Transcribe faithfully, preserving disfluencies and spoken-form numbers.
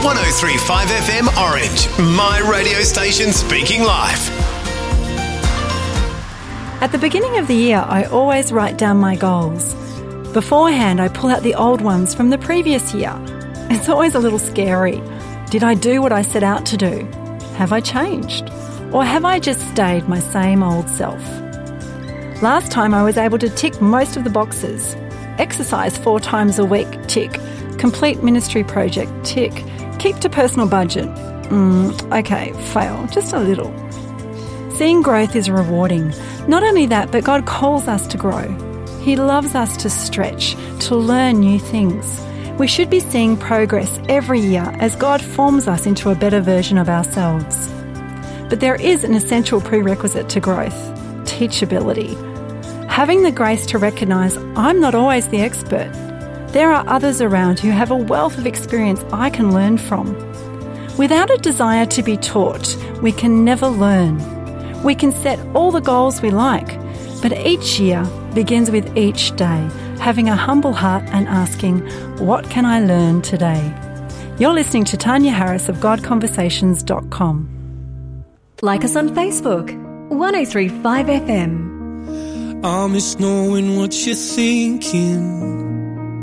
one oh three point five F M Orange, my radio station speaking life. At the beginning of the year, I always write down my goals. Beforehand, I pull out the old ones from the previous year. It's always a little scary. Did I do what I set out to do? Have I changed? Or have I just stayed my same old self? Last time I was able to tick most of the boxes. Exercise four times a week, tick. Complete ministry project, tick. Keep to personal budget. Mm, okay, fail, just a little. Seeing growth is rewarding. Not only that, but God calls us to grow. He loves us to stretch, to learn new things. We should be seeing progress every year as God forms us into a better version of ourselves. But there is an essential prerequisite to growth: teachability. Having the grace to recognise I'm not always the expert. There are others around who have a wealth of experience I can learn from. Without a desire to be taught, we can never learn. We can set all the goals we like, but each year begins with each day, having a humble heart and asking, what can I learn today? You're listening to Tanya Harris of God Conversations dot com. Like us on Facebook, one oh three point five F M. I miss knowing what you're thinking.